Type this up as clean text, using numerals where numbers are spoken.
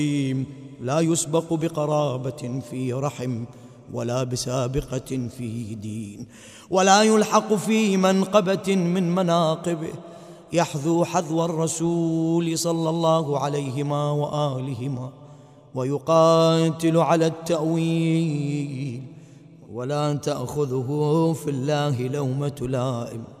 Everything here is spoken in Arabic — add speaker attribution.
Speaker 1: لا يسبق بقرابة في رحم ولا بسابقة في دين، ولا يلحق في منقبة من مناقبه، يحذو حذو الرسول صلى الله عليهما وآلهما، ويقاتل على التأويل، ولا تأخذه في الله لومة لائم.